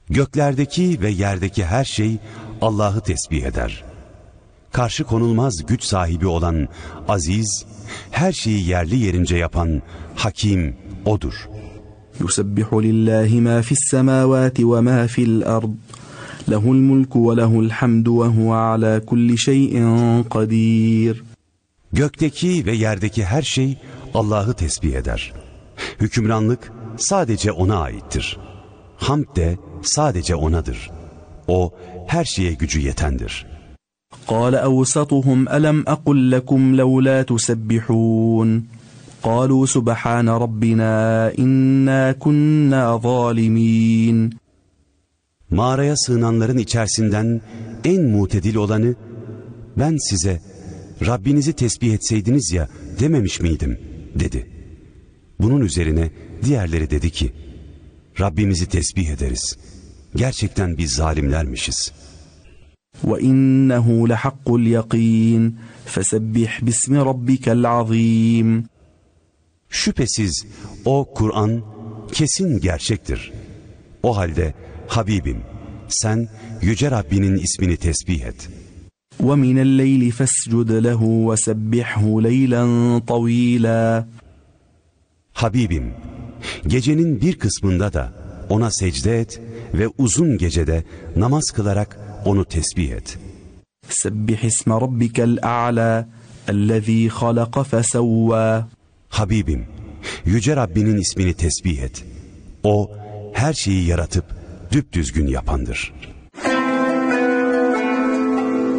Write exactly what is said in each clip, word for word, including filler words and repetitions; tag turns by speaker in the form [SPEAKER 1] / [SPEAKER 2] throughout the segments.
[SPEAKER 1] Göklerdeki ve yerdeki her şey Allah'ı tesbih eder. Karşı konulmaz güç sahibi olan aziz, her şeyi yerli yerince yapan hakim O'dur.
[SPEAKER 2] Yusebbihu lillahi ma fis semavati ve ma fil ard. Lehul mulku ve lehul hamdu ve huve ala kulli şeyin kadir.
[SPEAKER 1] Gökteki ve yerdeki her şey Allah'ı tesbih eder. Hükümranlık sadece O'na aittir. Hamd de sadece O'nadır. O her şeye gücü yetendir.
[SPEAKER 2] قال أوسطهم ألم أقل لكم لولا تسبحون قالوا سبحان ربنا إنا كنا ظالمين.
[SPEAKER 1] Mağaraya sığınanların içerisinden en mutedil olanı, ben size Rabbinizi tesbih etseydiniz ya dememiş miydim dedi. Bunun üzerine diğerleri dedi ki, Rabbimizi tesbih ederiz. Gerçekten biz zalimlermişiz.
[SPEAKER 2] وَإِنَّهُ لَحَقُّ الْيَقِينِ فَسَبِّحْ بِاسْمِ رَبِّكَ الْعَظِيمِ.
[SPEAKER 1] Şüphesiz o Kur'an kesin gerçektir. O halde Habibim, sen Yüce Rabbinin ismini tesbih et.
[SPEAKER 2] وَمِنَ اللَّيْلِ فَاسْجُدْ لَهُ وَسَبِّحْهُ لَيْلًا طَوِيلًا.
[SPEAKER 1] Habibim, gecenin bir kısmında da ona secde et ve uzun gecede namaz kılarak onu tesbih et.
[SPEAKER 2] سَبِّحِ اسْمَ رَبِّكَ الْأَعْلَى الَّذ۪ي خَلَقَ فَسَوَّى.
[SPEAKER 1] Habibim, Yüce Rabbinin ismini tesbih et. O her şeyi yaratıp düpdüzgün yapandır.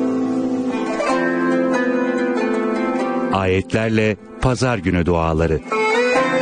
[SPEAKER 3] Ayetlerle Pazar Günü Duaları.